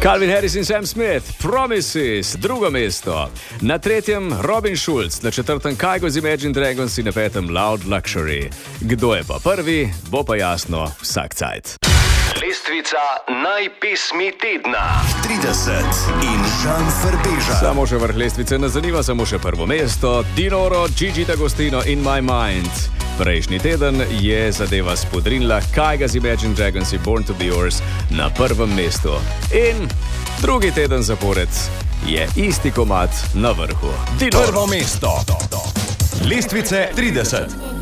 Calvin Harris in Sam Smith, Promises, drugo mesto. Na tretjem Robin Schulz, na četrtem Kygo z Imagine Dragons in na petem Loud Luxury. Kdo je pa prvi, bo pa jasno vsak cajt. Lestvica najpesmi tedna 30 in Žan Frbeža. Samo še vrh lestvice nas zanima, samo še prvo mesto. Dinoro, Gigi D'Agostino in My Mind. Prejšnji teden je zadeva spodrinila Kygo z Imagine Dragons in Born to be Yours na prvem mestu. In drugi teden zapored je isti komad na vrhu. Dinoro. Prvo mesto. Lestvice 30.